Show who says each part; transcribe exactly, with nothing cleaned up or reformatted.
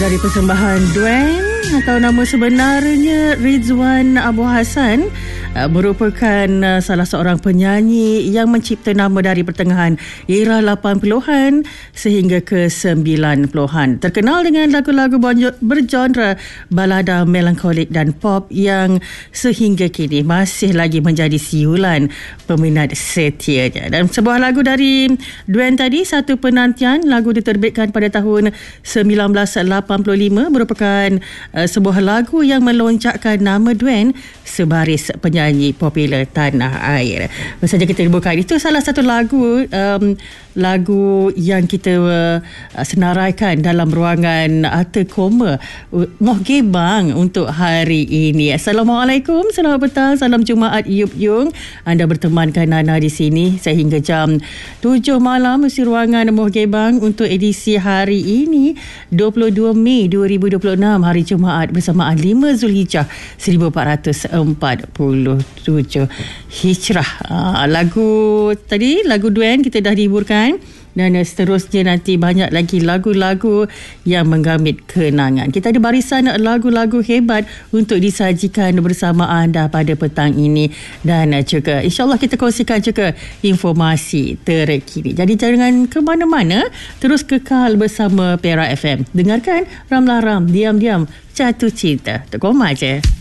Speaker 1: dari persembahan Duen atau nama sebenarnya Rizwan Abu Hassan, merupakan salah seorang penyanyi yang mencipta nama dari pertengahan era lapan puluhan sehingga ke sembilan puluhan. Terkenal dengan lagu-lagu bergenre balada, melankolik dan pop yang sehingga kini masih lagi menjadi siulan peminat setianya. Dan sebuah lagu dari Duen tadi, Satu Penantian, lagu diterbitkan pada tahun sembilan belas lapan puluh lima, merupakan uh, sebuah lagu yang meloncakkan nama Duen sebaris penyanyi popular tanah air. Baru saja kita buka, itu salah satu lagu um, lagu yang kita uh, senaraikan dalam ruangan Arta Koma uh, Moh Gebang untuk hari ini. Assalamualaikum, selamat petang, salam Jumaat Yup Yung. Anda bertemankan Nana di sini sehingga jam tujuh malam di ruangan Moh Gebang untuk edisi hari ini dua puluh dua Mei dua ribu dua puluh enam, hari Jumaat, bersamaan lima Zulhijjah seribu empat ratus empat puluh tujuh Hijrah. Uh, lagu tadi, lagu Duen kita dah dihiburkan, dan seterusnya nanti banyak lagi lagu-lagu yang menggamit kenangan. Kita ada barisan lagu-lagu hebat untuk disajikan bersama anda pada petang ini, dan juga insyaAllah kita kongsikan juga informasi terkini. Jadi jangan ke mana-mana, terus kekal bersama Perak F M. Dengarkan Ramlah Ram, diam-diam jatuh cinta. Tak koma je.